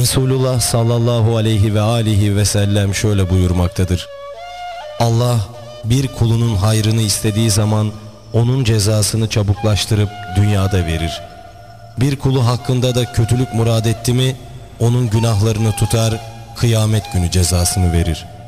Resulullah sallallahu aleyhi ve alihi ve sellem şöyle buyurmaktadır: Allah bir kulunun hayrını istediği zaman onun cezasını çabuklaştırıp dünyada verir. Bir kulu hakkında da kötülük murad etti mi onun günahlarını tutar, kıyamet günü cezasını verir.